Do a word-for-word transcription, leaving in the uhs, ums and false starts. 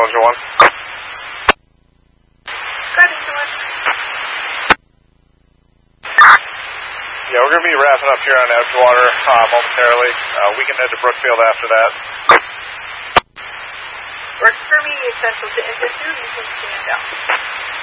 Challenger one. Yeah, we're going to be wrapping up here on Edgewater uh, momentarily. Uh, we can head to Brookfield after that. Works for me, essential to Industry, you can stand down.